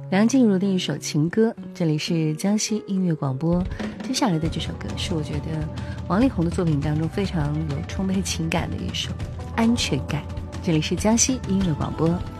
梁静茹的一首情歌，这里是江西音乐广播。接下来的这首歌是我觉得王力宏的作品当中非常有充沛情感的一首《安全感》，这里是江西音乐广播。